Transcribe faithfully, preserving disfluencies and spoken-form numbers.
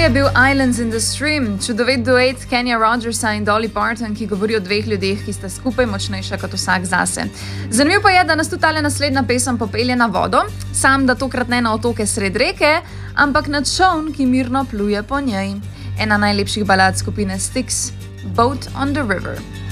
je bil Islands in the Stream, čudovit duet Kenya Rogersa in Dolly Parton, ki govori o dveh ljudeh, ki sta skupaj močnejša kot vsak zase. Zanimivo pa je, da nas tudi tale naslednja pesem popelje na vodo, sam da tokrat ne na otoke sred reke, ampak na čoln, ki mirno pluje po njej. Ena najlepših balad skupine Styx, Boat on the River.